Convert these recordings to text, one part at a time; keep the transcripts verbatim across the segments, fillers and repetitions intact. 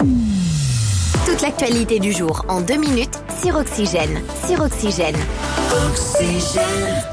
Toute l'actualité du jour en deux minutes sur Oxygène. Sur Oxygène. Oxygène.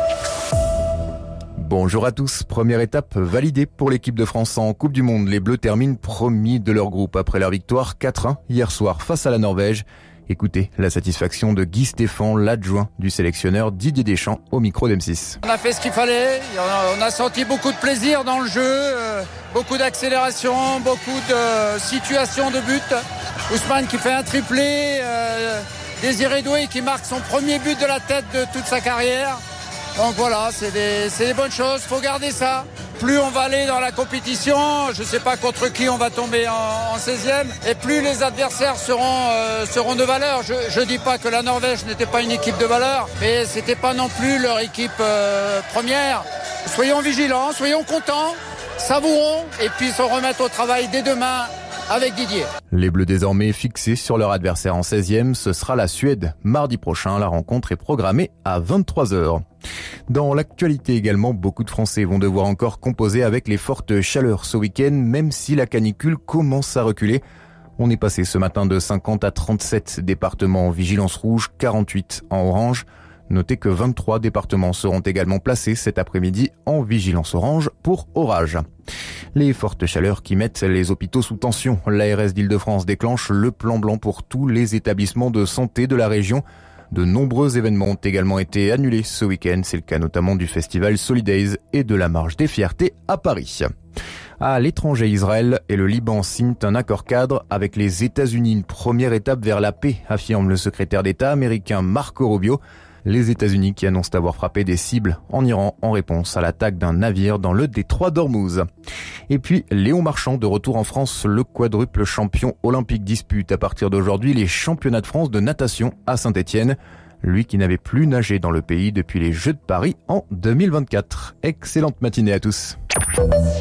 Bonjour à tous. Première étape validée pour l'équipe de France en Coupe du Monde. Les Bleus terminent premiers de leur groupe après leur victoire quatre un hier soir face à la Norvège. Écoutez la satisfaction de Guy Stéphane, l'adjoint du sélectionneur Didier Deschamps au micro d'M six. On a fait ce qu'il fallait, on a senti beaucoup de plaisir dans le jeu, euh, beaucoup d'accélération, beaucoup de situations de but. Ousmane qui fait un triplé, euh, Désiré Doué qui marque son premier but de la tête de toute sa carrière. Donc voilà, c'est des, c'est des bonnes choses, faut garder ça. Plus on va aller dans la compétition, je ne sais pas contre qui on va tomber en, en seizième, et plus les adversaires seront, euh, seront de valeur. Je ne dis pas que la Norvège n'était pas une équipe de valeur, mais ce n'était pas non plus leur équipe euh, première. Soyons vigilants, soyons contents, savourons, et puis se remettre au travail dès demain avec Didier. Les Bleus désormais fixés sur leur adversaire en seizième, ce sera la Suède. Mardi prochain, la rencontre est programmée à vingt-trois heures. Dans l'actualité également, beaucoup de Français vont devoir encore composer avec les fortes chaleurs ce week-end, même si la canicule commence à reculer. On est passé ce matin de cinquante à trente-sept départements en vigilance rouge, quarante-huit en orange. Notez que vingt-trois départements seront également placés cet après-midi en vigilance orange pour orage. Les fortes chaleurs qui mettent les hôpitaux sous tension. L'A R S d'Île-de-France déclenche le plan blanc pour tous les établissements de santé de la région. De nombreux événements ont également été annulés ce week-end. C'est le cas notamment du festival Solidays et de la Marche des Fiertés à Paris. À l'étranger, Israël et le Liban signent un accord cadre avec les États-Unis. Une première étape vers la paix, affirme le secrétaire d'État américain Marco Rubio. Les États-Unis qui annoncent avoir frappé des cibles en Iran en réponse à l'attaque d'un navire dans le détroit d'Ormuz. Et puis, Léon Marchand de retour en France, le quadruple champion olympique dispute à partir d'aujourd'hui les championnats de France de natation à Saint-Étienne. Lui qui n'avait plus nagé dans le pays depuis les Jeux de Paris en deux mille vingt-quatre. Excellente matinée à tous.